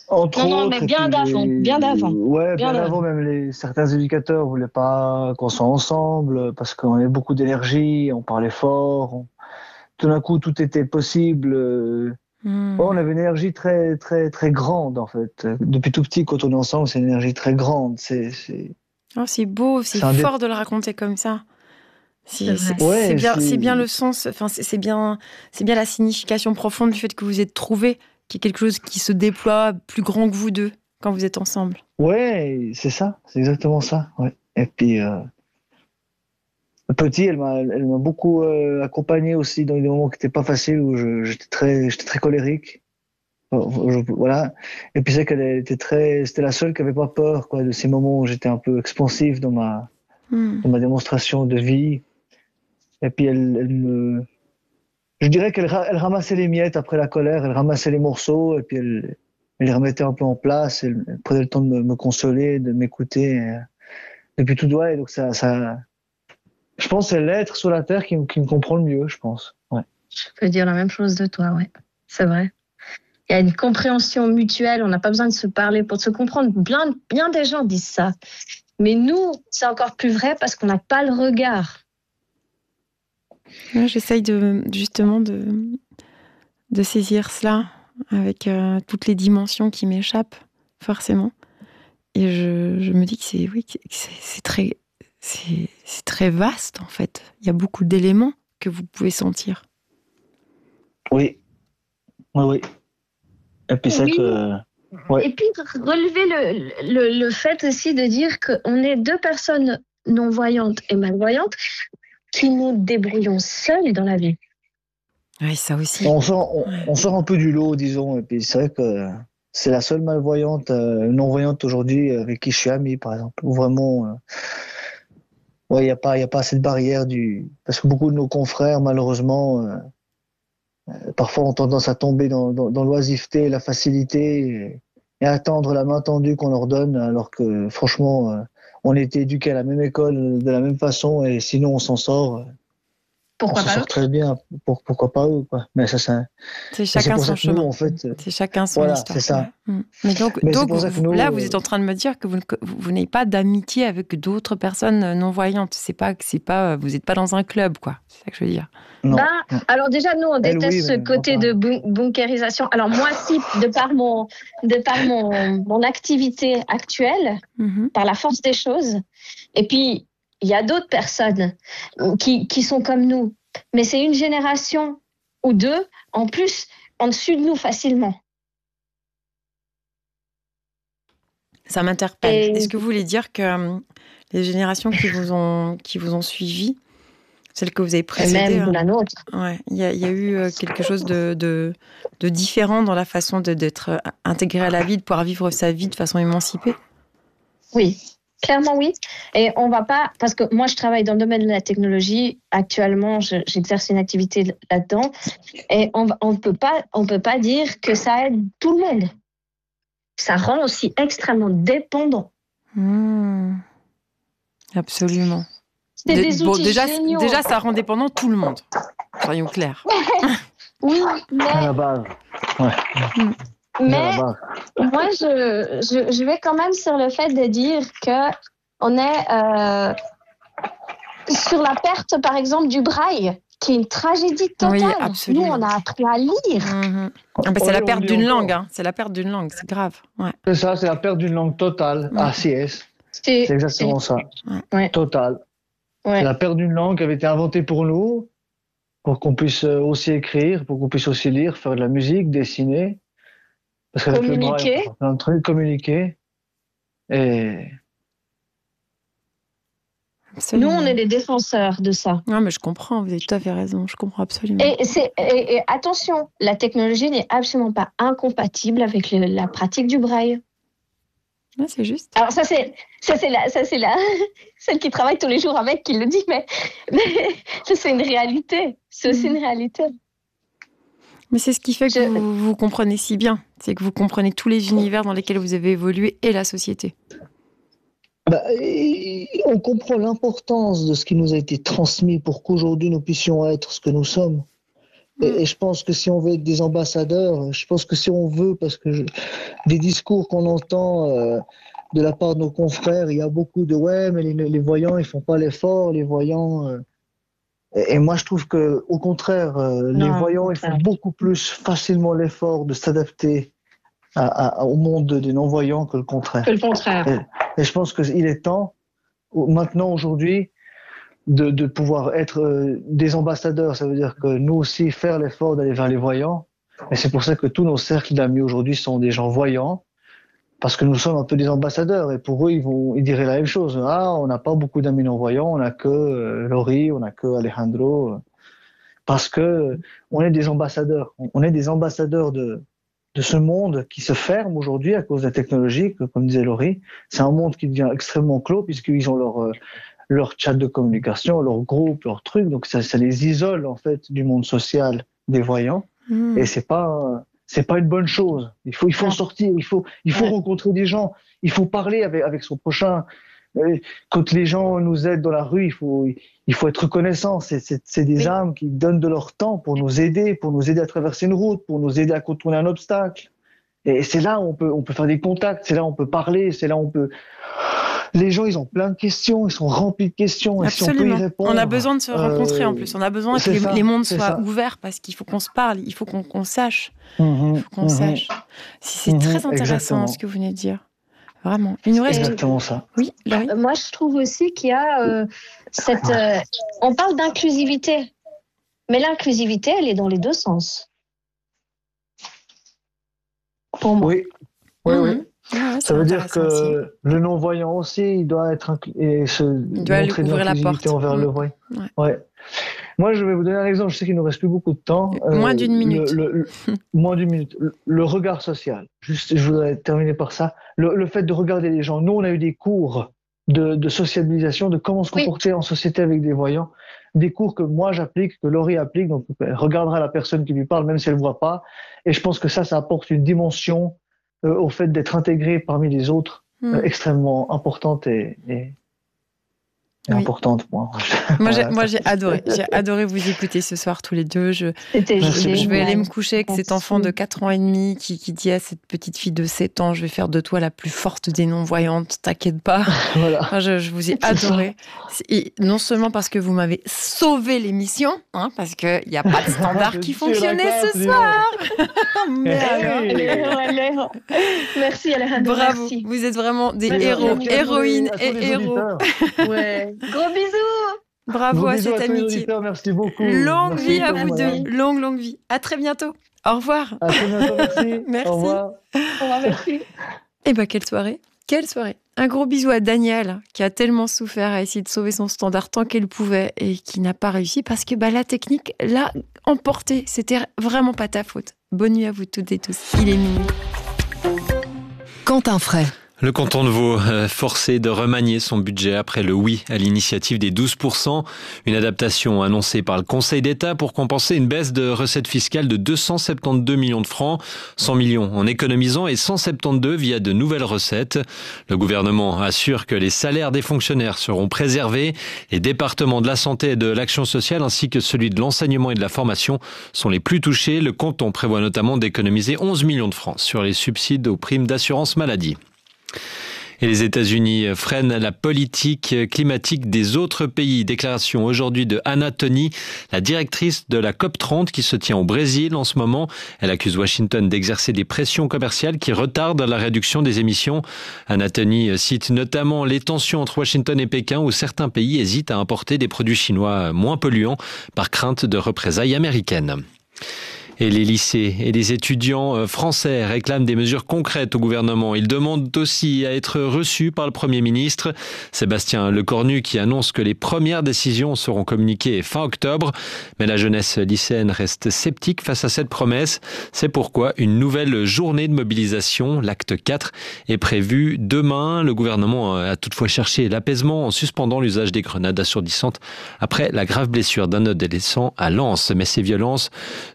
Entre Non, non, mais autres, et puis bien d'avant, ouais, bien bien avant, d'avant. même certains éducateurs voulaient pas qu'on soit ensemble parce qu'on avait beaucoup d'énergie, on parlait fort. Tout d'un coup, tout était possible. Ouais, on Hmm. avait une énergie très, très, très grande, en fait. Depuis tout petit, quand on est ensemble, c'est une énergie très grande. Oh, c'est beau, c'est C'est un dé... fort de le raconter comme ça. C'est vrai. Ouais, C'est bien le sens, enfin, c'est bien la signification profonde du fait que vous êtes trouvés, qu'il y a quelque chose qui se déploie plus grand que vous deux quand vous êtes ensemble. ouais, c'est ça, c'est exactement ça. Ouais. Et puis, petit, elle m'a beaucoup accompagné aussi dans des moments qui n'étaient pas faciles où j'étais très colérique. Voilà. Et puis c'est qu'elle était c'était la seule qui avait pas peur, quoi, de ces moments où j'étais un peu expansif Hmm. dans ma démonstration de vie. Et puis je dirais elle ramassait les miettes après la colère, elle ramassait les morceaux et puis elle les remettait un peu en place. Elle prenait le temps de me consoler, de m'écouter. Depuis tout doigt. Et donc je pense que c'est l'être sur la terre qui me comprend le mieux, je pense. Ouais. Je peux dire la même chose de toi, ouais. C'est vrai. Il y a une compréhension mutuelle, on n'a pas besoin de se parler pour se comprendre. Bien des gens disent ça. Mais nous, c'est encore plus vrai parce qu'on n'a pas le regard. Ouais, j'essaye justement de saisir cela avec toutes les dimensions qui m'échappent, forcément. Et je me dis que c'est très vaste, en fait. Il y a beaucoup d'éléments que vous pouvez sentir. Oui, oui, oui. Et puis c'est Oui. que, ouais. Et puis, relever le fait aussi de dire qu'on est deux personnes non-voyantes et malvoyantes qui nous débrouillons seules dans la vie. Oui, ça aussi. On sort un peu du lot, disons. Et puis c'est vrai que c'est la seule malvoyante, non-voyante aujourd'hui avec qui je suis ami, par exemple. Où vraiment, ouais, il y a pas assez de barrière parce que beaucoup de nos confrères, malheureusement, parfois ont tendance à tomber dans l'oisiveté, la facilité et attendre la main tendue qu'on leur donne, alors que franchement, on a été éduqués à la même école, de la même façon, et sinon on s'en sort. On Pourquoi s'en pas sort eux? très bien. Pourquoi pas eux, quoi. Mais ça, C'est mais c'est chacun pour son ça que nous, chemin. en fait, C'est chacun son voilà, c'est histoire. Ouais. ça. Mais donc, Mais c'est pour ça que là, nous, vous êtes en train de me dire que vous n'avez pas d'amitié avec d'autres personnes non-voyantes. Vous n'êtes pas dans un club, quoi. C'est ça que je veux dire. non, non. Alors déjà, nous, on Elle, oui, déteste ce mais moi côté pas. de bunkérisation. Alors moi, si, mon activité actuelle, Mhm. par la force des choses, et puis il y a d'autres personnes qui sont comme nous, mais c'est une génération ou deux, en plus, en dessus de nous facilement. Ça m'interpelle. Et Est-ce que vous voulez dire que les générations qui vous ont suivi, celles que vous avez précédées, même la nôtre. ouais, il y a eu quelque chose de différent dans la façon d'être intégré à la vie, de pouvoir vivre sa vie de façon émancipée? Oui, clairement oui. Et on va pas, parce que moi je travaille dans le domaine de la technologie. Actuellement, j'exerce une activité là-dedans. Et on peut pas dire que ça aide tout le monde. Ça rend aussi extrêmement dépendant. Mmh, absolument. C'est des Bon, outils géniaux. déjà, ça rend dépendant tout le monde. Soyons clairs. Oui, À la base. Ouais. Mm. C'est à la mais base. moi je vais quand même sur le fait de dire que on est sur la perte, par exemple, du braille, qui est une tragédie Oui, totale. Nous, absolument. on a appris à lire. Mhm. Ah bah, c'est Ouais, la on le perte dit d'une langue, encore. hein. C'est la perte d'une langue, c'est grave. Ouais. C'est ça, c'est la perte d'une langue totale. Mm. ACS. C'est C'est exactement ça. ouais, Total. C'est ouais. la perte d'une langue qui avait été inventée pour nous, pour qu'on puisse aussi écrire, pour qu'on puisse aussi lire, faire de la musique, dessiner. Parce qu'avec le braille, on peut Communiquer. faire plein de trucs, communiquer. Et Nous, on est Absolument. des défenseurs de ça. Non, mais je comprends, vous avez tout à fait raison, je comprends absolument. Et attention, la technologie n'est absolument pas incompatible avec la pratique du braille. Ouais, c'est juste. Alors ça c'est la celle qui travaille tous les jours avec qui le dit, mais c'est une réalité. C'est aussi une réalité. Mais c'est ce qui fait que vous comprenez si bien. C'est que vous comprenez tous les univers dans lesquels vous avez évolué et la société. on comprend l'importance de ce qui nous a été transmis pour qu'aujourd'hui nous puissions être ce que nous sommes. Et je pense que si on veut être des ambassadeurs, je pense que si on veut, parce que des discours qu'on entend de la part de nos confrères, il y a beaucoup de ouais, mais les voyants, ils font pas l'effort, les voyants. Et moi, je trouve que, au contraire, les voyants, ils font beaucoup plus facilement l'effort de s'adapter au monde des non-voyants que le contraire. Que le contraire. Et je pense qu'il est temps, maintenant, aujourd'hui, de pouvoir être des ambassadeurs. Ça veut dire que nous aussi, faire l'effort d'aller vers les voyants. Et c'est pour ça que tous nos cercles d'amis aujourd'hui sont des gens voyants, parce que nous sommes un peu des ambassadeurs. Et pour eux, ils diraient la même chose. Ah, on n'a pas beaucoup d'amis non-voyants, on n'a que Laurie, on n'a que Alejandro. Parce que on est des ambassadeurs. On est des ambassadeurs de ce monde qui se ferme aujourd'hui à cause de la technologie, comme disait Laurie. C'est un monde qui devient extrêmement clos, puisqu'ils ont leur chat de communication, leur groupe, leur truc. Donc ça les isole en fait du monde social des voyants. Et c'est pas une bonne chose. Il faut sortir, il faut rencontrer des gens, il faut parler avec son prochain. Quand les gens nous aident dans la rue, il faut être reconnaissant. C'est des âmes qui donnent de leur temps pour nous aider à traverser une route, pour nous aider à contourner un obstacle. Et c'est là où on peut faire des contacts, c'est là où on peut parler, c'est là où on peut. Les gens, ils ont plein de questions, ils sont remplis de questions. Et Absolument. Si on peut y répondre, on a besoin de se rencontrer en plus. On a besoin que les mondes soient ouverts parce qu'il faut qu'on se parle, il faut qu'on sache. Il faut qu'on sache. C'est très intéressant ce que vous venez de dire. Vraiment. Il nous reste exactement ça. Oui, Laurie. Moi, je trouve aussi qu'il y a on parle d'inclusivité, mais l'inclusivité, elle est dans les deux sens. Pour moi. Oui. Ouais, ça veut dire que aussi. Le non-voyant aussi, il doit être montrer de l'inclusivité envers le voyant. Ouais. Moi, je vais vous donner un exemple. Je sais qu'il nous reste plus beaucoup de temps. Moins d'une minute. Moins d'une minute. Le regard social. Juste, je voudrais terminer par ça. Le fait de regarder les gens. Nous, on a eu des cours de sociabilisation, de comment se comporter en société avec des voyants. Des cours que moi j'applique, que Laurie applique. Donc, elle regardera la personne qui lui parle, même si elle ne voit pas. Et je pense que ça apporte une dimension au fait d'être intégré parmi les autres, extrêmement importante et importante pour moi. Moi, j'ai adoré vous écouter ce soir tous les deux. Je vais aller me coucher avec cet enfant de 4 ans et demi qui dit à cette petite fille de 7 ans, je vais faire de toi la plus forte des non-voyantes, t'inquiète pas. Voilà. Enfin, je vous ai adoré. Et non seulement parce que vous m'avez sauvé l'émission, parce qu'il n'y a pas de standard qui fonctionnait ce soir. Mais alors... Merci Alejandro. Bravo, merci. Vous êtes vraiment des héros, héroïnes et héros. Ouais. Gros bisous. Bravo à cette amitié. Merci beaucoup. Longue vie à vous deux. Longue vie. À très bientôt. Au revoir. À très bientôt, merci. Merci. Au revoir. Au revoir, merci. Eh ben, quelle soirée. Quelle soirée. Un gros bisou à Daniel, qui a tellement souffert à essayer de sauver son standard tant qu'elle pouvait et qui n'a pas réussi parce que la technique l'a emporté. C'était vraiment pas ta faute. Bonne nuit à vous toutes et tous. Il est minuit. Quentin Fray. Le canton de Vaud forcé de remanier son budget après le oui à l'initiative des 12%. Une adaptation annoncée par le Conseil d'État pour compenser une baisse de recettes fiscales de 272 millions de francs. 100 millions en économisant et 172 via de nouvelles recettes. Le gouvernement assure que les salaires des fonctionnaires seront préservés. Les départements de la santé et de l'action sociale ainsi que celui de l'enseignement et de la formation sont les plus touchés. Le canton prévoit notamment d'économiser 11 millions de francs sur les subsides aux primes d'assurance maladie. Et les États-Unis freinent la politique climatique des autres pays. Déclaration aujourd'hui de Anna Tony, la directrice de la COP30 qui se tient au Brésil en ce moment. Elle accuse Washington d'exercer des pressions commerciales qui retardent la réduction des émissions. Anna Tony cite notamment les tensions entre Washington et Pékin où certains pays hésitent à importer des produits chinois moins polluants par crainte de représailles américaines. Et les lycées et les étudiants français réclament des mesures concrètes au gouvernement. Ils demandent aussi à être reçus par le Premier ministre. Sébastien Lecornu qui annonce que les premières décisions seront communiquées fin octobre. Mais la jeunesse lycéenne reste sceptique face à cette promesse. C'est pourquoi une nouvelle journée de mobilisation, l'acte 4, est prévue demain. Le gouvernement a toutefois cherché l'apaisement en suspendant l'usage des grenades assourdissantes après la grave blessure d'un adolescent à Lens. Mais ces violences ne sont pas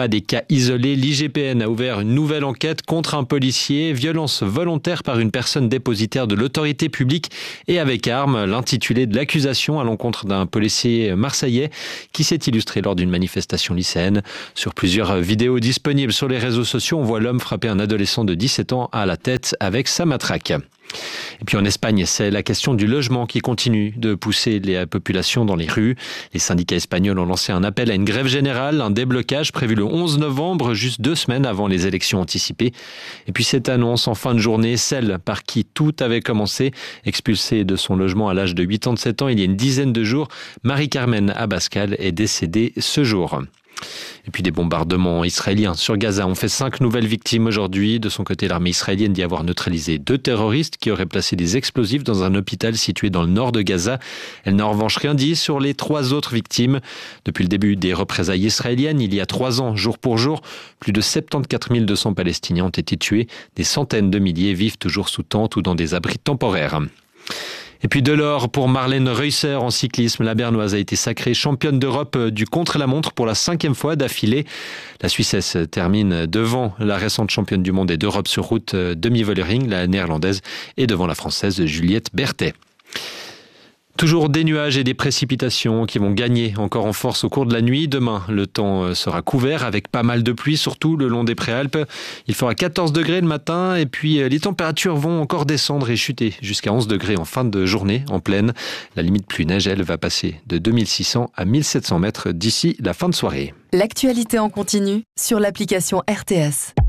pas des cas isolés. L'IGPN a ouvert une nouvelle enquête contre un policier. Violence volontaire par une personne dépositaire de l'autorité publique et avec arme. L'intitulé de l'accusation à l'encontre d'un policier marseillais qui s'est illustré lors d'une manifestation lycéenne. Sur plusieurs vidéos disponibles sur les réseaux sociaux, on voit l'homme frapper un adolescent de 17 ans à la tête avec sa matraque. Et puis en Espagne, c'est la question du logement qui continue de pousser les populations dans les rues. Les syndicats espagnols ont lancé un appel à une grève générale, un déblocage prévu le 11 novembre, juste 2 semaines avant les élections anticipées. Et puis cette annonce en fin de journée, celle par qui tout avait commencé, expulsée de son logement à l'âge de 87 ans il y a une dizaine de jours, Marie-Carmen Abascal est décédée ce jour. Et puis des bombardements israéliens sur Gaza ont fait 5 nouvelles victimes aujourd'hui. De son côté, l'armée israélienne dit avoir neutralisé 2 terroristes qui auraient placé des explosifs dans un hôpital situé dans le nord de Gaza. Elle n'a en revanche rien dit sur les 3 autres victimes. Depuis le début des représailles israéliennes, il y a 3 ans, jour pour jour, plus de 74 200 Palestiniens ont été tués. Des centaines de milliers vivent toujours sous tente ou dans des abris temporaires. Et puis de l'or pour Marlène Reusser en cyclisme. La Bernoise a été sacrée championne d'Europe du contre-la-montre pour la 5e fois d'affilée. La Suissesse termine devant la récente championne du monde et d'Europe sur route Demi Vollering, la néerlandaise, et devant la française Juliette Berthet. Toujours des nuages et des précipitations qui vont gagner encore en force au cours de la nuit. Demain, le temps sera couvert avec pas mal de pluie, surtout le long des Préalpes. Il fera 14 degrés le matin et puis les températures vont encore descendre et chuter jusqu'à 11 degrés en fin de journée en plaine. La limite pluie-neige, elle, va passer de 2600 à 1700 mètres d'ici la fin de soirée. L'actualité en continu sur l'application RTS.